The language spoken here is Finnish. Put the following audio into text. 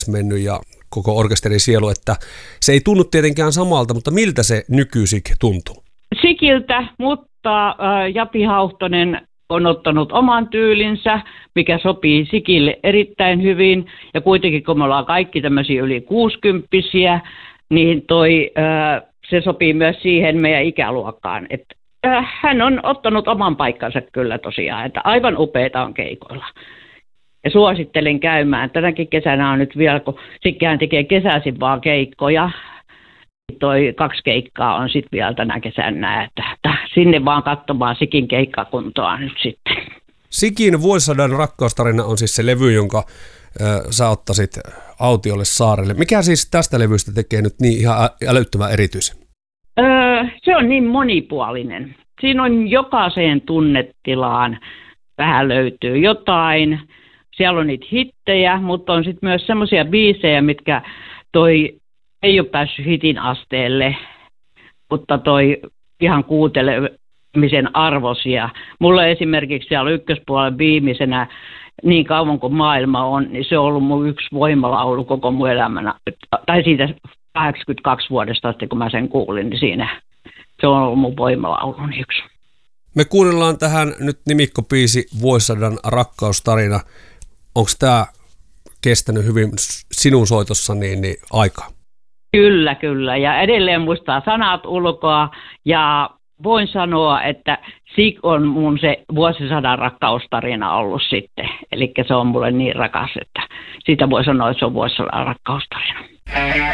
mennyt ja koko orkesterin sielu, että se ei tunnu tietenkään samalta, mutta miltä se nykysik tuntuu? Sikiltä, mutta Japi Hauhtonen on ottanut oman tyylinsä, mikä sopii Sikille erittäin hyvin. Ja kuitenkin, kun me ollaan kaikki tämmöisiä yli 60-vuotiaita, niin se sopii myös siihen meidän ikäluokkaan. Hän on ottanut oman paikkansa kyllä tosiaan, että aivan upeita on keikoilla. Ja suosittelen käymään. Tänäkin kesänä on nyt vielä, kun Sikkihän tekee kesäisin vaan keikkoja. 2 keikkaa on sitten vielä tänä kesänä, että sinne vaan katsomaan Sikin keikkakuntoa nyt sitten. Sikin vuosisadan rakkaustarina on siis se levy, jonka sä ottaisit autiolle saarelle. Mikä siis tästä levystä tekee nyt niin ihan älyttömän erityisen? Se on niin monipuolinen. Siinä on jokaiseen tunnetilaan vähän löytyy jotain. Siellä on niitä hittejä, mutta on sitten myös semmoisia biisejä, mitkä ei ole päässyt hitin asteelle, mutta ihan kuuntelemisen arvoisia. Mulla esimerkiksi siellä ykköspuolen viimeisenä Niin kauan kuin maailma on, niin se on ollut mun yksi voimalaulu koko mun elämänä. Tai siitä 82 vuodesta asti, kun mä sen kuulin, niin siinä se on ollut mun voimalaulun yksi. Me kuunnellaan tähän nyt nimikkobiisi Vuosisadan rakkaustarina. Onko tämä kestänyt hyvin sinun soitossa niin aikaa? Kyllä. Ja edelleen muistaa sanat ulkoa. Ja voin sanoa, että Sik on mun se vuosisadan rakkaustarina ollut sitten. Eli se on mulle niin rakas, että siitä voi sanoa, että se on vuosisadan rakkaustarina.